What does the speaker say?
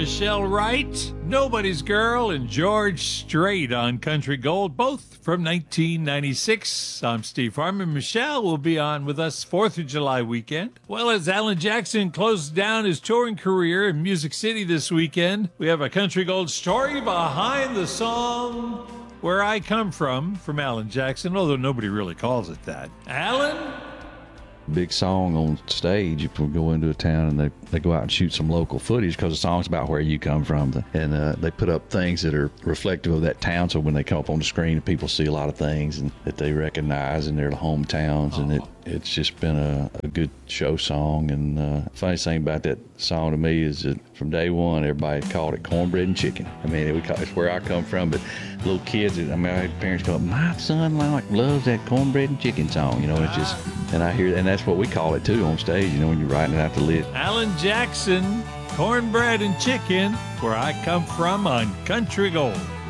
Michelle Wright, Nobody's Girl, and George Strait on Country Gold, both from 1996. I'm Steve Harmon. Michelle will be on with us 4th of July weekend. Well, as Alan Jackson closed down his touring career in Music City this weekend, we have a Country Gold story behind the song Where I Come From Alan Jackson, although nobody really calls it that. Alan? Big song on stage if we go into a town and they go out and shoot some local footage because the song's about where you come from, and they put up things that are reflective of that town, so when they come up on the screen people see a lot of things and that they recognize in their hometowns. And it's just been a good show song. And funny thing about that song to me is that from day one everybody called it Cornbread and Chicken. I mean, it's where I come from, but little kids, I had parents go, my son loves that Cornbread and Chicken song, it's just, and I hear, and that's what we call it too on stage, when you're writing it out the list. Alan Jackson, Cornbread and Chicken, Where I Come From on Country Gold.